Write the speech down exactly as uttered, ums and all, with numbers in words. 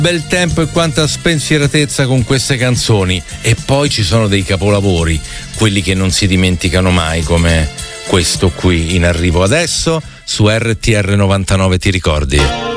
Bel tempo e quanta spensieratezza con queste canzoni. E poi ci sono dei capolavori, quelli che non si dimenticano mai, come questo qui in arrivo adesso su R T R novantanove, ti ricordi?